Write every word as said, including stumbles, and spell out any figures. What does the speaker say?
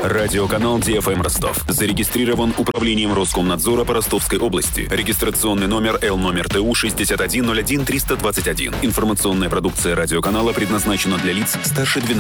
Радиоканал Ди Эф Эм Ростов. Зарегистрирован управлением Роскомнадзора по Ростовской области. Регистрационный номер Л номер Т У шестьдесят один ноль один триста двадцать один. Информационная продукция радиоканала предназначена для лиц старше двенадцати